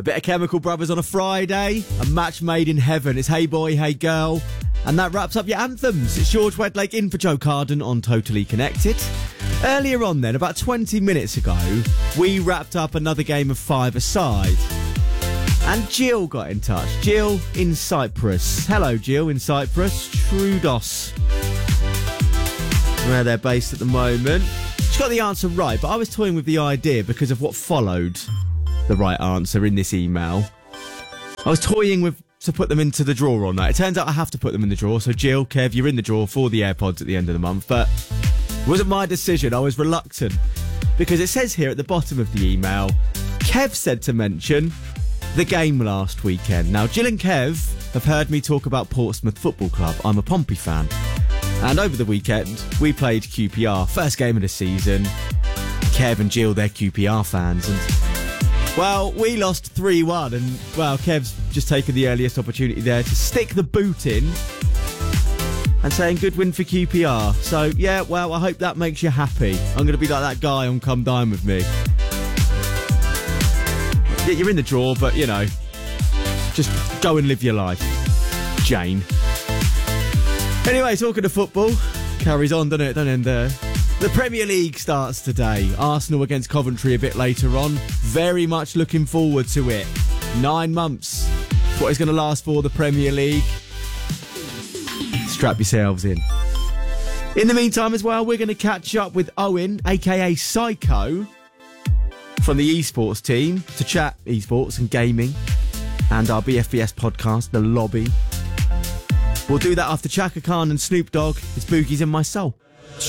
A bit of Chemical Brothers on a Friday. A match made in heaven. It's Hey Boy, Hey Girl. And that wraps up your anthems. It's George Wedlake in for Joe Carden on Totally Connected. Earlier on then, about 20 minutes ago, we wrapped up another game of five-a-side. And Jill got in touch. Jill in Cyprus. Hello, Jill in Cyprus. Troodos, where they're based at the moment. She got the answer right, but I was toying with the idea because of what followed the right answer in this email. I was toying with to put them into the draw or not. It turns out I have to put them in the draw. So Jill, Kev, you're in the draw for the AirPods at the end of the month. But it wasn't my decision. I was reluctant because it says here at the bottom of the email, Kev said to mention the game last weekend. Now, Jill and Kev have heard me talk about Portsmouth Football Club. I'm a Pompey fan. And over the weekend, we played QPR. First game of the season. Kev and Jill, they're QPR fans. And, well, we lost 3-1. And, well, Kev's just taken the earliest opportunity there to stick the boot in and saying good win for QPR. So, yeah, well, I hope that makes you happy. I'm going to be like that guy on Come Dine With Me. Yeah, you're in the draw, but, you know, just go and live your life, Jane. Anyway, talking to football, carries on, doesn't it? Don't end there. The Premier League starts today. Arsenal against Coventry a bit later on. Very much looking forward to it. 9 months. What is going to last for the Premier League? Strap yourselves in. In the meantime as well, we're going to catch up with Owen, a.k.a. Psycho, from the esports team to chat esports and gaming and our BFBS podcast, The Lobby. We'll do that after Chaka Khan and Snoop Dogg. It's Boogies in My Soul.